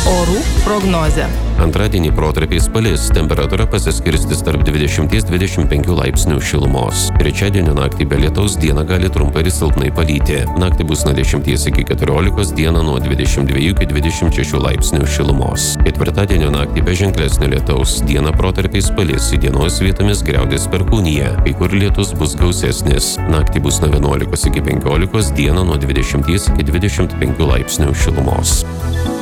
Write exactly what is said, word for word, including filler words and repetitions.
Orų prognozė. Antradienį protarpiais palis, temperatūra pasiskirstys tarp dvidešimt dvidešimt penkių laipsnių šilumos. Trečiadienio naktį be lietaus dieną gali trumpai ir silpnai palyti. Naktį bus nuo dešimties iki keturiolikos, dieną nuo dvidešimt dviejų iki dvidešimt šešių laipsnių šilumos. Ketvirtadienio naktį be ženklesnio lietaus, dieną protarpiais palis, įdienos vietomis griaudės perkūnija, kai kur lietus bus gausesnis. Naktį bus nuo vienuolikos iki penkiolikos, dieną nuo dvidešimties iki dvidešimt penkių laipsnių šilumos.